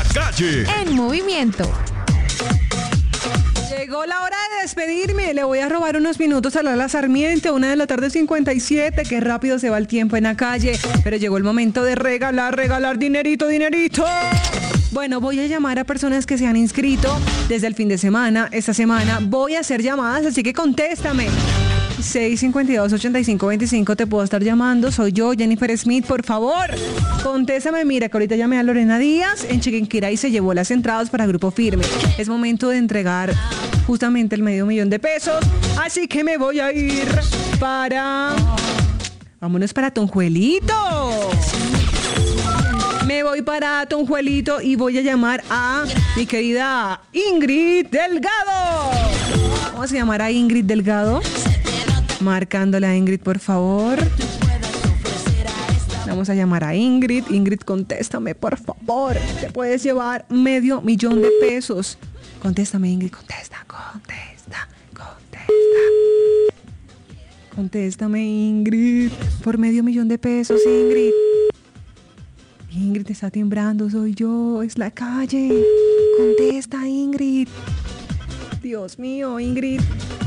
calle. En movimiento. Llegó la hora de despedirme. Le voy a robar unos minutos a Lala Sarmiento, 1:57 PM. Qué rápido se va el tiempo en la calle. Pero llegó el momento de regalar dinerito. Bueno, voy a llamar a personas que se han inscrito desde el fin de semana. Esta semana voy a hacer llamadas, así que contéstame. 652-8525, te puedo estar llamando. Soy yo, Jennifer Smith, por favor. Contéstame, mira, que ahorita llamé a Lorena Díaz en Chiquinquirá y se llevó las entradas para Grupo Firme. Es momento de entregar justamente el $500,000 de pesos. Así que me voy a ir para... Vámonos para Tonjuelito. Me voy para Tonjuelito y voy a llamar a mi querida Ingrid Delgado. Vamos a llamar a Ingrid Delgado. Marcándole a Ingrid, por favor. Vamos a llamar a Ingrid. Ingrid, contéstame, por favor. Te puedes llevar $500,000 de pesos. Contéstame, Ingrid. Contesta. Contéstame, Ingrid. Por $500,000 de pesos, Ingrid. Ingrid, te está timbrando. Soy yo. Es la calle. Contesta, Ingrid. Dios mío, Ingrid.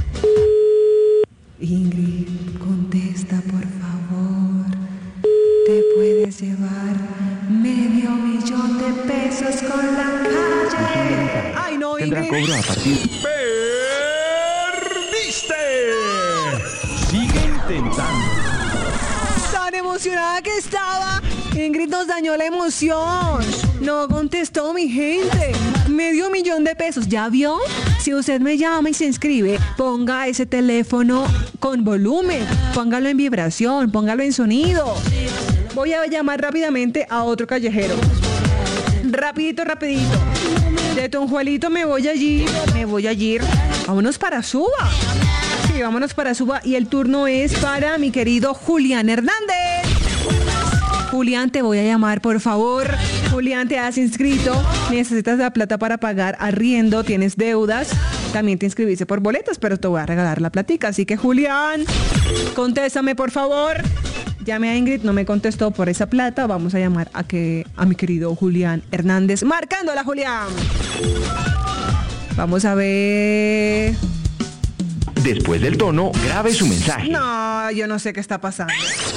Ingrid, contesta, por favor. Te puedes llevar $500,000 de pesos con la calle. Ay, no, Tendrá Ingrid. cobro a partir. ¡Perdiste! Sigue intentando. Tan emocionada que estaba. Ingrid nos dañó la emoción. No contestó, mi gente. $500,000 de pesos. ¿Ya vio? Si usted me llama y se inscribe, ponga ese teléfono con volumen. Póngalo en vibración. Póngalo en sonido. Voy a llamar rápidamente a otro callejero. Rapidito. De Tonjuelito me voy allí. Vámonos para Suba. Sí, vámonos para Suba. Y el turno es para mi querido Julián Hernández. Julián, te voy a llamar, por favor. Julián, te has inscrito. Necesitas la plata para pagar arriendo. Tienes deudas. También te inscribiste por boletas, pero te voy a regalar la platica. Así que, Julián, contéstame, por favor. Llame a Ingrid, no me contestó por esa plata. Vamos a llamar a mi querido Julián Hernández. Marcándola, Julián. Vamos a ver. Después del tono, grabe su mensaje. No, yo no sé qué está pasando.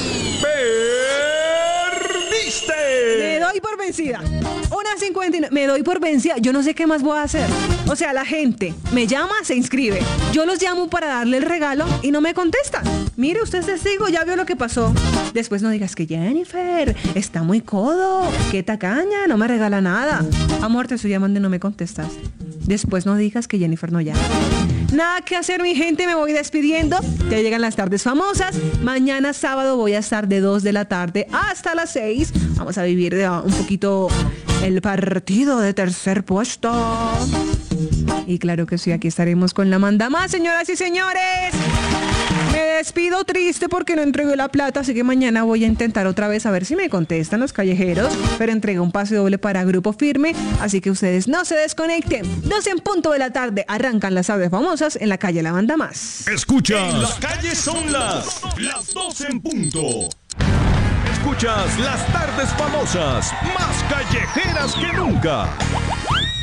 ¡Perdiste! Me doy por vencida. 1:59. Me doy por vencida. Yo no sé qué más voy a hacer. O sea, la gente me llama, se inscribe. Yo los llamo para darle el regalo y no me contestan. Mire, usted es testigo, ya vio lo que pasó. Después no digas que Jennifer está muy codo. Qué tacaña, no me regala nada. Amor, te estoy llamando y no me contestas. Después no digas que Jennifer no llama. Nada que hacer, mi gente, me voy despidiendo. Ya llegan las tardes famosas. Mañana sábado voy a estar de 2 de la tarde hasta las 6. Vamos a vivir un poquito el partido de tercer puesto. Y claro que sí, aquí estaremos con la manda más, señoras y señores. Me despido triste porque no entregué la plata, así que mañana voy a intentar otra vez a ver si me contestan los callejeros, pero entregué un pase doble para Grupo Firme, así que ustedes no se desconecten. 2 en punto de la tarde arrancan las tardes famosas en la calle La Banda Más. Escuchas. En la calle son las 2 en punto. Escuchas las tardes famosas, más callejeras que nunca.